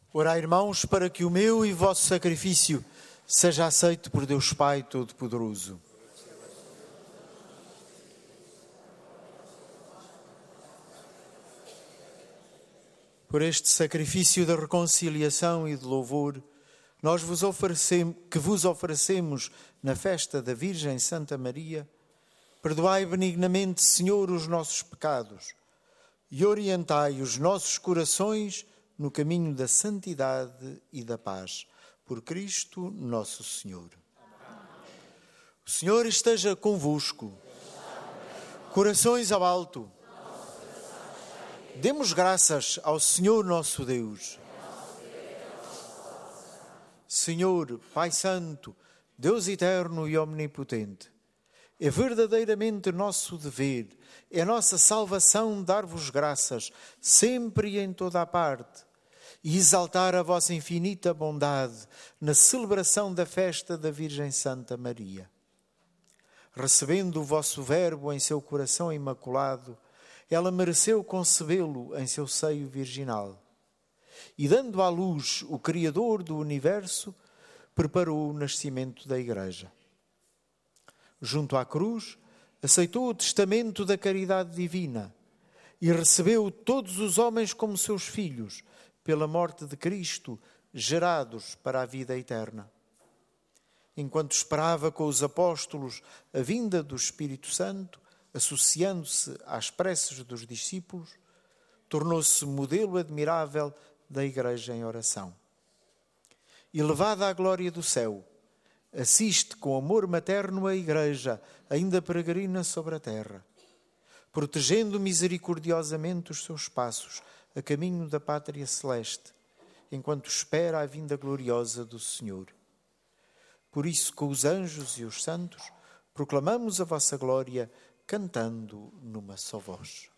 Orai, irmãos, para que o meu e vosso sacrifício seja aceito por Deus Pai Todo-Poderoso. Por este sacrifício de reconciliação e de louvor, que vos oferecemos na festa da Virgem Santa Maria, perdoai benignamente, Senhor, os nossos pecados e orientai os nossos corações no caminho da santidade e da paz. Por Cristo nosso Senhor. O Senhor esteja convosco. Corações ao alto. Demos graças ao Senhor nosso Deus. Senhor, Pai Santo, Deus eterno e omnipotente, é verdadeiramente nosso dever, é nossa salvação dar-vos graças, sempre e em toda a parte, e exaltar a vossa infinita bondade na celebração da festa da Virgem Santa Maria. Recebendo o vosso Verbo em seu coração imaculado, ela mereceu concebê-lo em seu seio virginal. E dando à luz o Criador do Universo, preparou o nascimento da Igreja. Junto à cruz, aceitou o testamento da caridade divina e recebeu todos os homens como seus filhos, pela morte de Cristo, gerados para a vida eterna. Enquanto esperava com os apóstolos a vinda do Espírito Santo, associando-se às preces dos discípulos, tornou-se modelo admirável da Igreja em oração. Elevada à glória do céu, assiste com amor materno a Igreja, ainda peregrina sobre a terra, protegendo misericordiosamente os seus passos a caminho da pátria celeste, enquanto espera a vinda gloriosa do Senhor. Por isso, com os anjos e os santos, proclamamos a vossa glória, cantando numa só voz.